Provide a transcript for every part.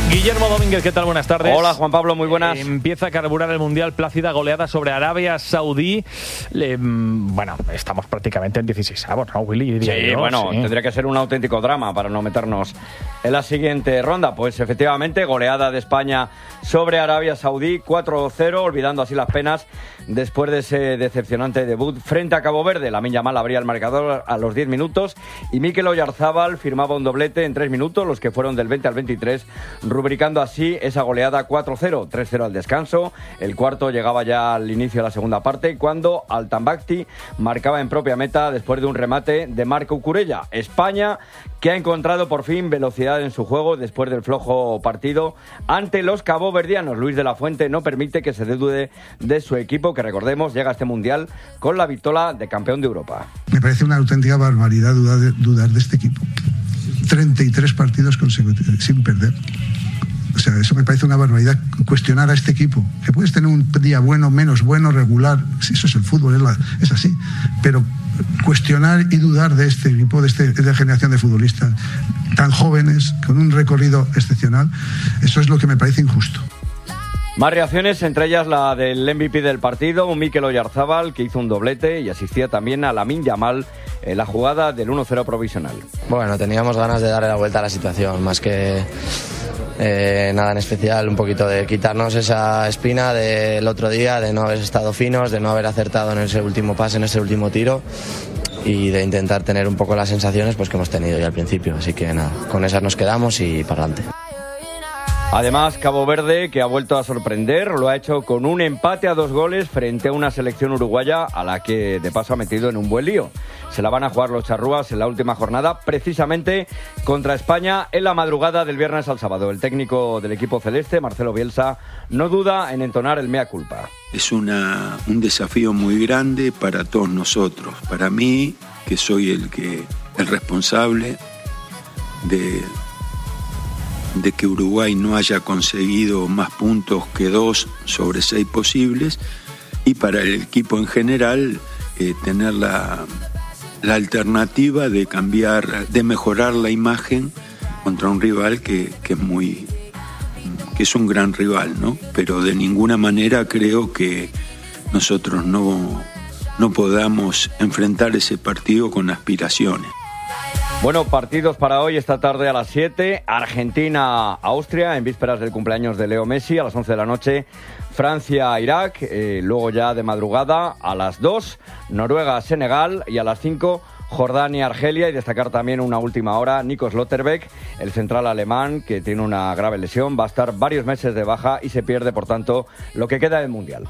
Guillermo Domínguez, ¿qué tal? Buenas tardes. Hola, Juan Pablo, muy buenas. Empieza a carburar el Mundial, plácida goleada sobre Arabia Saudí. Bueno, estamos prácticamente en 16avos, ¿no, Willy? Sí, tendría que ser un auténtico drama para no meternos en la siguiente ronda. Pues efectivamente, goleada de España sobre Arabia Saudí, 4-0, olvidando así las penas después de ese decepcionante debut frente a Cabo Verde. Lamine Yamal abría el marcador a los 10 minutos y Mikel Oyarzabal firmaba un doblete en 3 minutos, los que fueron del 20 al 23, rubricando así esa goleada 4-0, 3-0 al descanso. El cuarto llegaba ya al inicio de la segunda parte cuando Altambacti marcaba en propia meta después de un remate de Marco Cucurella. España, que ha encontrado por fin velocidad en su juego después del flojo partido ante los caboverdianos. Luis de la Fuente no permite que se dude de su equipo, que recordemos llega a este Mundial con la vitola de campeón de Europa. Me parece una auténtica barbaridad dudar de este equipo. 33 partidos consecutivos sin perder. O sea, eso me parece una barbaridad, cuestionar a este equipo. Que puedes tener un día bueno, menos bueno, regular, eso es el fútbol, es así. Pero cuestionar y dudar de este equipo, de esta generación de futbolistas tan jóvenes, con un recorrido excepcional, eso es lo que me parece injusto. Más reacciones, entre ellas la del MVP del partido, un Mikel Oyarzabal, que hizo un doblete y asistía también a Lamine Yamal en la jugada del 1-0 provisional. Bueno, teníamos ganas de darle la vuelta a la situación, más que nada en especial, un poquito de quitarnos esa espina del otro día, de no haber estado finos, de no haber acertado en ese último pase, en ese último tiro, y de intentar tener un poco las sensaciones pues que hemos tenido ya al principio. Así que nada, con esas nos quedamos y para adelante. Además, Cabo Verde, que ha vuelto a sorprender, lo ha hecho con un empate a 2 goles frente a una selección uruguaya a la que de paso ha metido en un buen lío. Se la van a jugar los charrúas en la última jornada, precisamente contra España en la madrugada del viernes al sábado. El técnico del equipo celeste, Marcelo Bielsa, no duda en entonar el mea culpa. Es un desafío muy grande para todos nosotros. Para mí, que soy el responsable de que Uruguay no haya conseguido más puntos que 2 sobre 6 posibles, y para el equipo en general tener la alternativa de cambiar, de mejorar la imagen contra un rival que es un gran rival, ¿no? Pero de ninguna manera creo que nosotros no podamos enfrentar ese partido con aspiraciones. Bueno, partidos para hoy, esta tarde a las 7, Argentina-Austria, en vísperas del cumpleaños de Leo Messi, a las 11 de la noche, Francia-Irak, luego ya de madrugada a las 2, Noruega-Senegal, y a las 5, Jordania-Argelia. Y destacar también una última hora, Nico Schlotterbeck, el central alemán, que tiene una grave lesión, va a estar varios meses de baja y se pierde, por tanto, lo que queda del Mundial.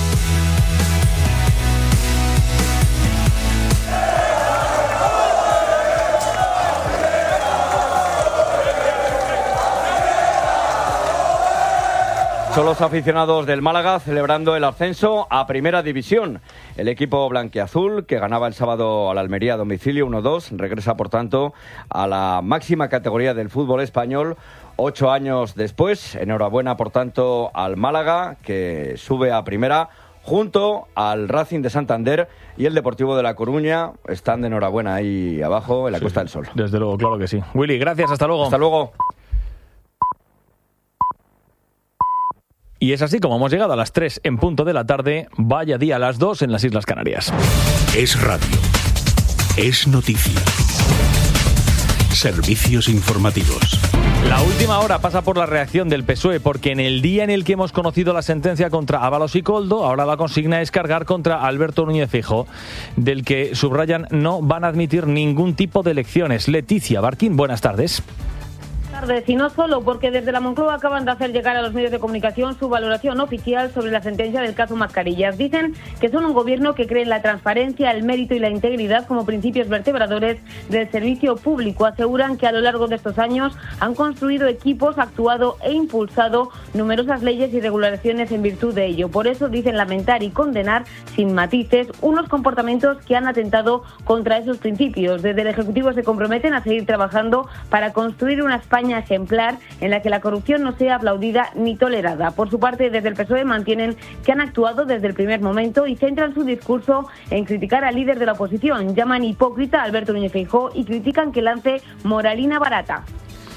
Son los aficionados del Málaga celebrando el ascenso a Primera División. El equipo blanquiazul, que ganaba el sábado al Almería a domicilio 1-2, regresa por tanto a la máxima categoría del fútbol español 8 años después. Enhorabuena por tanto al Málaga, que sube a Primera junto al Racing de Santander y el Deportivo de La Coruña. Están de enhorabuena ahí abajo en la Costa del Sol. Desde luego, claro que sí. Willy, gracias, hasta luego. Hasta luego. Y es así como hemos llegado a las 3 en punto de la tarde. Vaya día a las 2 en las Islas Canarias. Es radio. Es noticia. Servicios informativos. La última hora pasa por la reacción del PSOE, porque en el día en el que hemos conocido la sentencia contra Ábalos y Koldo, ahora la consigna es cargar contra Alberto Núñez Feijóo, del que subrayan no van a admitir ningún tipo de elecciones. Leticia Barquín, buenas tardes. Y no solo, porque desde la Moncloa acaban de hacer llegar a los medios de comunicación su valoración oficial sobre la sentencia del caso Mascarillas. Dicen que son un gobierno que cree en la transparencia, el mérito y la integridad como principios vertebradores del servicio público. Aseguran que a lo largo de estos años han construido equipos, actuado e impulsado numerosas leyes y regulaciones en virtud de ello. Por eso dicen lamentar y condenar sin matices unos comportamientos que han atentado contra esos principios. Desde el Ejecutivo se comprometen a seguir trabajando para construir una España ejemplar en la que la corrupción no sea aplaudida ni tolerada. Por su parte, desde el PSOE mantienen que han actuado desde el primer momento y centran su discurso en criticar al líder de la oposición. Llaman hipócrita a Alberto Núñez Feijóo y critican que lance moralina barata.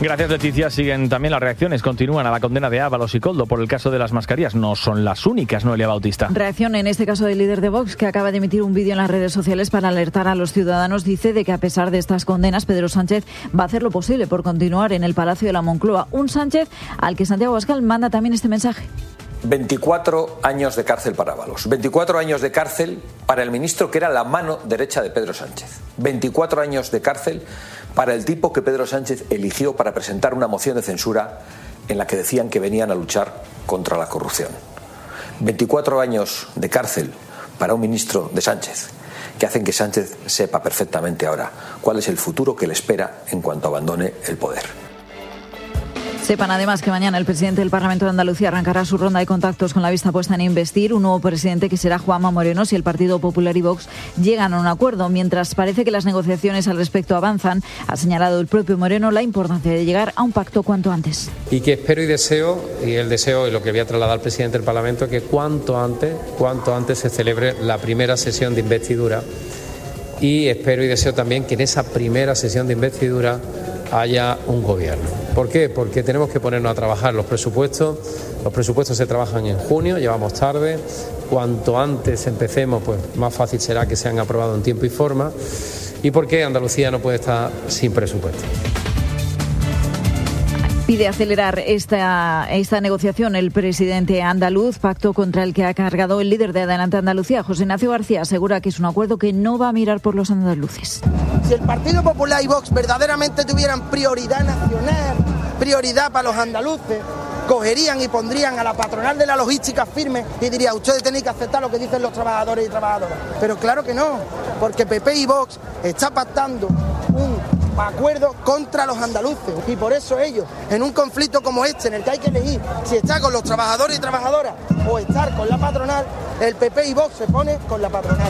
Gracias, Leticia. Siguen también las reacciones. Continúan a la condena de Ábalos y Koldo por el caso de las mascarillas. No son las únicas, Noelia Bautista. Reacción en este caso del líder de Vox, que acaba de emitir un vídeo en las redes sociales para alertar a los ciudadanos. Dice de que a pesar de estas condenas, Pedro Sánchez va a hacer lo posible por continuar en el Palacio de la Moncloa. Un Sánchez al que Santiago Abascal manda también este mensaje. 24 años de cárcel para Ábalos, 24 años de cárcel para el ministro que era la mano derecha de Pedro Sánchez, 24 años de cárcel para el tipo que Pedro Sánchez eligió para presentar una moción de censura en la que decían que venían a luchar contra la corrupción. 24 años de cárcel para un ministro de Sánchez, que hacen que Sánchez sepa perfectamente ahora cuál es el futuro que le espera en cuanto abandone el poder. Sepan además que mañana el presidente del Parlamento de Andalucía arrancará su ronda de contactos con la vista puesta en investir un nuevo presidente que será Juanma Moreno si el Partido Popular y Vox llegan a un acuerdo. Mientras parece que las negociaciones al respecto avanzan, ha señalado el propio Moreno la importancia de llegar a un pacto cuanto antes. Y que espero y deseo, y el deseo y lo que voy a trasladar al presidente del Parlamento, que cuanto antes se celebre la primera sesión de investidura. Y espero y deseo también que en esa primera sesión de investidura haya un gobierno. ¿Por qué? Porque tenemos que ponernos a trabajar los presupuestos se trabajan en junio, llevamos tarde, cuanto antes empecemos, pues más fácil será que sean aprobados en tiempo y forma, y porque Andalucía no puede estar sin presupuesto. Pide acelerar esta negociación el presidente andaluz, pacto contra el que ha cargado el líder de Adelante Andalucía. José Ignacio García asegura que es un acuerdo que no va a mirar por los andaluces. Si el Partido Popular y Vox verdaderamente tuvieran prioridad nacional, prioridad para los andaluces, cogerían y pondrían a la patronal de la logística firme y diría: ustedes tenéis que aceptar lo que dicen los trabajadores y trabajadoras. Pero claro que no, porque PP y Vox están pactando un acuerdo contra los andaluces, y por eso ellos, en un conflicto como este, en el que hay que elegir si estar con los trabajadores y trabajadoras o estar con la patronal, el PP y Vox se pone con la patronal.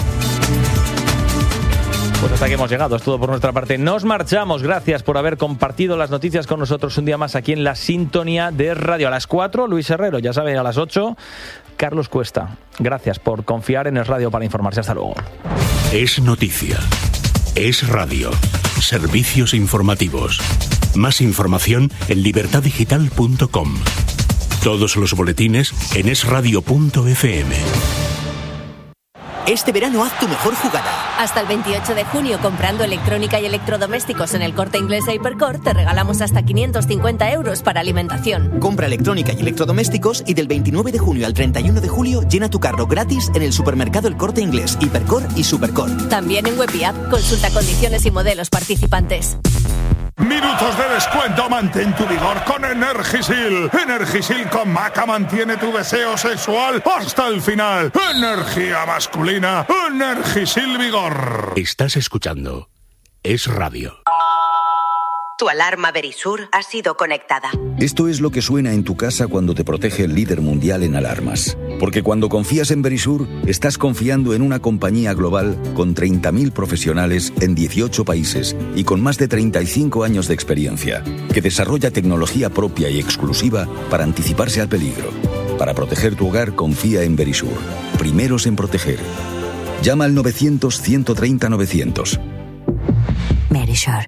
Pues hasta aquí hemos llegado, es todo por nuestra parte. Nos marchamos, gracias por haber compartido las noticias con nosotros un día más aquí en la sintonía de radio. A las 4, Luis Herrero, ya saben, a las 8, Carlos Cuesta. Gracias por confiar en el radio para informarse. Hasta luego. Es noticia. Es radio. Servicios informativos. Más información en libertaddigital.com. Todos los boletines en esradio.fm. Este verano haz tu mejor jugada. Hasta el 28 de junio, comprando electrónica y electrodomésticos en el Corte Inglés e Hipercor, te regalamos hasta 550 euros para alimentación. Compra electrónica y electrodomésticos y del 29 de junio al 31 de julio llena tu carro gratis en el supermercado El Corte Inglés, Hipercor y Supercor. También en web y app. Consulta condiciones y modelos participantes. Minutos de descuento, mantén tu vigor con Energisil. Energisil con Maca mantiene tu deseo sexual hasta el final. Energía masculina, Energisil Vigor. Estás escuchando Es Radio. Tu alarma Verisur ha sido conectada. Esto es lo que suena en tu casa cuando te protege el líder mundial en alarmas. Porque cuando confías en Verisur, estás confiando en una compañía global con 30.000 profesionales en 18 países y con más de 35 años de experiencia, que desarrolla tecnología propia y exclusiva para anticiparse al peligro. Para proteger tu hogar, confía en Verisur. Primeros en proteger. Llama al 900-130-900. Verisur.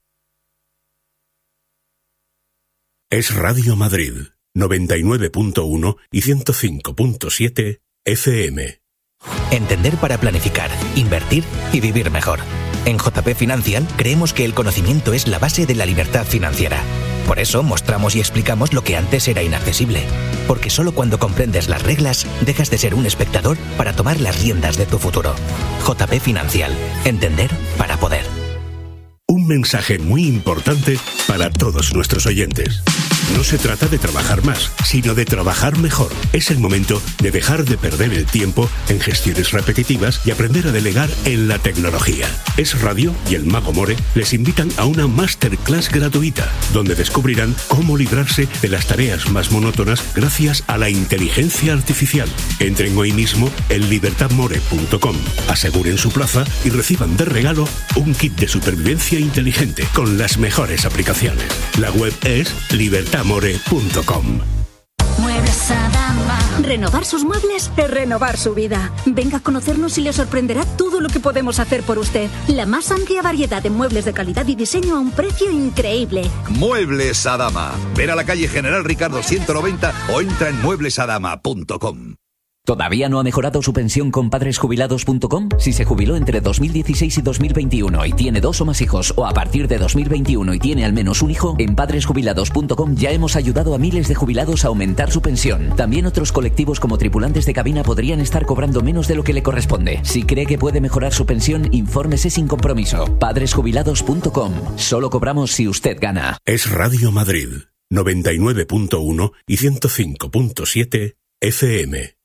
Es Radio Madrid, 99.1 y 105.7 FM. Entender para planificar, invertir y vivir mejor. En JP Financial creemos que el conocimiento es la base de la libertad financiera. Por eso mostramos y explicamos lo que antes era inaccesible. Porque solo cuando comprendes las reglas, dejas de ser un espectador para tomar las riendas de tu futuro. JP Financial. Entender para poder. Un mensaje muy importante para todos nuestros oyentes. No se trata de trabajar más, sino de trabajar mejor. Es el momento de dejar de perder el tiempo en gestiones repetitivas y aprender a delegar en la tecnología. Es Radio y el Mago More les invitan a una masterclass gratuita, donde descubrirán cómo librarse de las tareas más monótonas gracias a la inteligencia artificial. Entren hoy mismo en libertadmore.com, aseguren su plaza y reciban de regalo un kit de supervivencia inteligente con las mejores aplicaciones. La web es libertadmore.com. Muebles Adama. Renovar sus muebles es renovar su vida. Venga a conocernos y le sorprenderá todo lo que podemos hacer por usted. La más amplia variedad de muebles de calidad y diseño a un precio increíble. Muebles Adama. Ven a la calle General Ricardo 190 o entra en mueblesadama.com. ¿Todavía no ha mejorado su pensión con padresjubilados.com? Si se jubiló entre 2016 y 2021 y tiene 2 o más hijos, o a partir de 2021 y tiene al menos un hijo, en padresjubilados.com ya hemos ayudado a miles de jubilados a aumentar su pensión. También otros colectivos como tripulantes de cabina podrían estar cobrando menos de lo que le corresponde. Si cree que puede mejorar su pensión, infórmese sin compromiso. Padresjubilados.com. Solo cobramos si usted gana. Es Radio Madrid, 99.1 y 105.7 FM.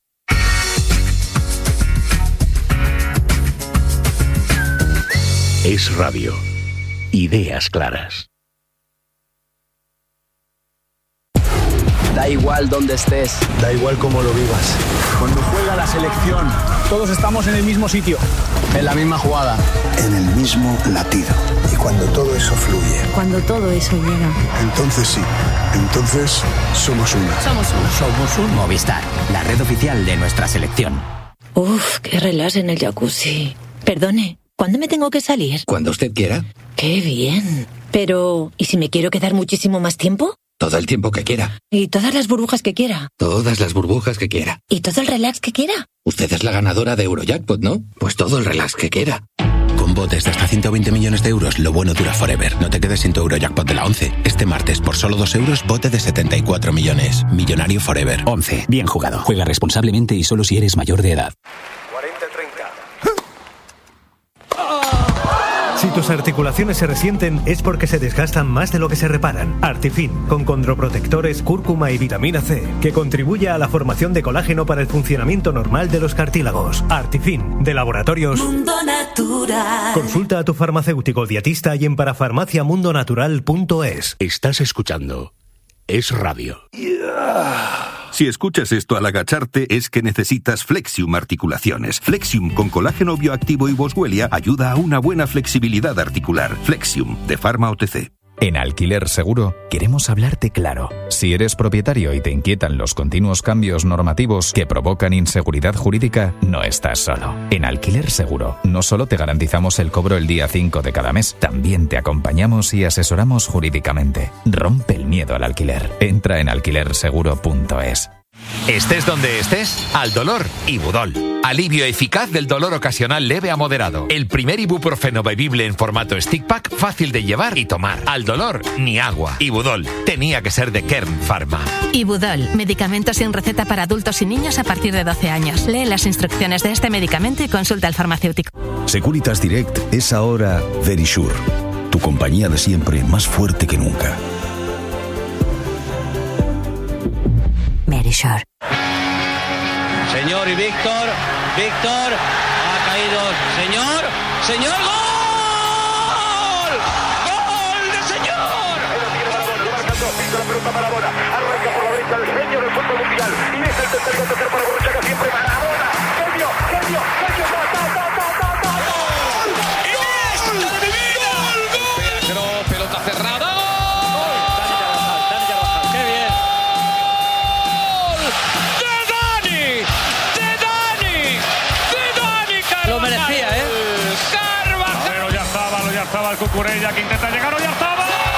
Es Radio. Ideas claras. Da igual dónde estés, da igual cómo lo vivas. Cuando juega la selección, todos estamos en el mismo sitio, en la misma jugada, en el mismo latido. Y cuando todo eso fluye, cuando todo eso llega, entonces sí, entonces somos uno. Somos uno. Somos un Movistar, la red oficial de nuestra selección. Uf, qué relax en el jacuzzi. Perdone, ¿cuándo me tengo que salir? Cuando usted quiera. ¡Qué bien! Pero, ¿y si me quiero quedar muchísimo más tiempo? Todo el tiempo que quiera. ¿Y todas las burbujas que quiera? Todas las burbujas que quiera. ¿Y todo el relax que quiera? Usted es la ganadora de Eurojackpot, ¿no? Pues todo el relax que quiera. Con botes de hasta 120 millones de euros, lo bueno dura forever. No te quedes sin tu Eurojackpot de la 11. Este martes, por solo 2 euros, bote de 74 millones. Millonario forever. 11. Bien jugado. Juega responsablemente y solo si eres mayor de edad. 40-30. Si tus articulaciones se resienten es porque se desgastan más de lo que se reparan. Artifin, con condroprotectores, cúrcuma y vitamina C, que contribuye a la formación de colágeno para el funcionamiento normal de los cartílagos. Artifin, de Laboratorios Mundo Natural. Consulta a tu farmacéutico dietista y en parafarmaciamundonatural.es. Estás escuchando Es Radio. Si escuchas esto al agacharte es que necesitas Flexium Articulaciones. Flexium con colágeno bioactivo y boswellia ayuda a una buena flexibilidad articular. Flexium, de Pharma OTC. En Alquiler Seguro queremos hablarte claro. Si eres propietario y te inquietan los continuos cambios normativos que provocan inseguridad jurídica, no estás solo. En Alquiler Seguro no solo te garantizamos el cobro el día 5 de cada mes, también te acompañamos y asesoramos jurídicamente. Rompe el miedo al alquiler. Entra en alquilerseguro.es. Estés donde estés, al dolor, Ibudol. Alivio eficaz del dolor ocasional leve a moderado. El primer ibuprofeno bebible en formato stick pack, fácil de llevar y tomar. Al dolor, ni agua. Ibudol, tenía que ser de Kern Pharma. Ibudol, medicamento sin receta para adultos y niños a partir de 12 años. Lee las instrucciones de este medicamento y consulta al farmacéutico. Securitas Direct es ahora Verisure, tu compañía de siempre más fuerte que nunca. Verisure. Señor y Víctor, ha caído, señor, ¡gol! ¡Gol de señor! La pelota Maradona, arranca por la derecha el genio del fútbol mundial, y es el tercer para Borruchaga, siempre Maradona, genio, ¡Iniesta de mi vida! Pero pelota cerrada. Lo merecía, ¿eh? Carvajal. Pero ya estaba el Cucurella que intenta llegar, o ya está.